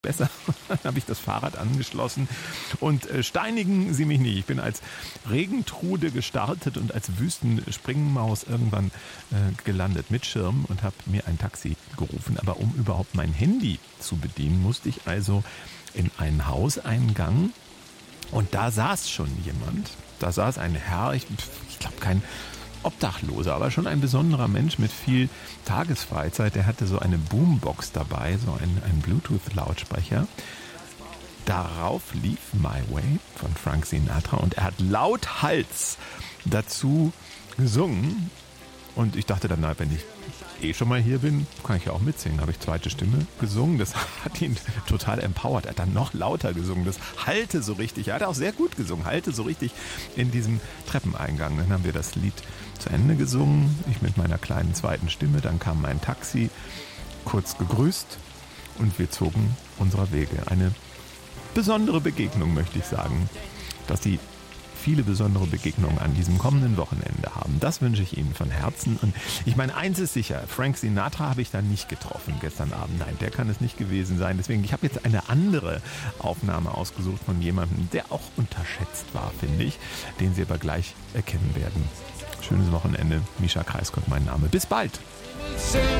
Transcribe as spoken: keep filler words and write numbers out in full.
besser. Dann habe ich das Fahrrad angeschlossen und äh, steinigen Sie mich nicht. Ich bin als Regentrude gestartet und als Wüstenspringmaus irgendwann äh, gelandet mit Schirm und habe mir ein Taxi gerufen. Aber um überhaupt mein Handy zu bedienen, musste ich also in einen Hauseingang und da saß schon jemand. Da saß ein Herr, ich, ich glaube kein Obdachloser, aber schon ein besonderer Mensch mit viel Tagesfreizeit. Der hatte so eine Boombox dabei, so einen, einen Bluetooth-Lautsprecher. Darauf lief My Way von Frank Sinatra und er hat lauthals dazu gesungen. Und ich dachte dann, na, wenn ich eh schon mal hier bin, kann ich ja auch mitsingen. Habe ich zweite Stimme gesungen. Das hat ihn total empowert. Er hat dann noch lauter gesungen. Das hallte so richtig. Er hat auch sehr gut gesungen. Hallte so richtig in diesem Treppeneingang. Dann haben wir das Lied zu Ende gesungen. Ich mit meiner kleinen zweiten Stimme. Dann kam mein Taxi, kurz gegrüßt und wir zogen unserer Wege. Eine besondere Begegnung, möchte ich sagen, dass die viele besondere Begegnungen an diesem kommenden Wochenende haben. Das wünsche ich Ihnen von Herzen. Und ich meine, eins ist sicher, Frank Sinatra habe ich da nicht getroffen gestern Abend. Nein, der kann es nicht gewesen sein. Deswegen, ich habe jetzt eine andere Aufnahme ausgesucht von jemandem, der auch unterschätzt war, finde ich, den Sie aber gleich erkennen werden. Schönes Wochenende. Mischa Kreisgott mein Name. Bis bald.